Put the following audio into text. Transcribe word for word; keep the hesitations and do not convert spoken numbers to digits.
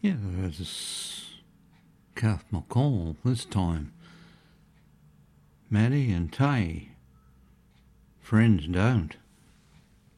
Yeah, it's Kath McCall this time. Maddie and Tay. Friends don't.